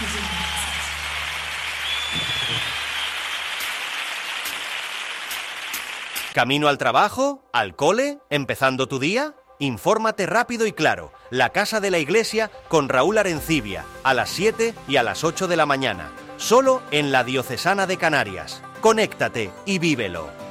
¿Camino al trabajo? ¿Al cole? ¿Empezando tu día? Infórmate rápido y claro. La Casa de la Iglesia con Raúl Arencibia, a las 7 y a las 8 de la mañana. Solo en la Diocesana de Canarias. Conéctate y vívelo.